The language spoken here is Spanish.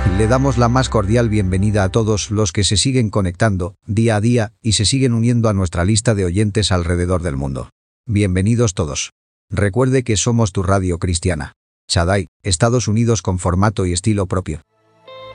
Le damos la más cordial bienvenida a todos los que se siguen conectando día a día y se siguen uniendo a nuestra lista de oyentes alrededor del mundo. Bienvenidos todos. Recuerde que somos tu radio cristiana. Shaddai, Estados Unidos con formato y estilo propio.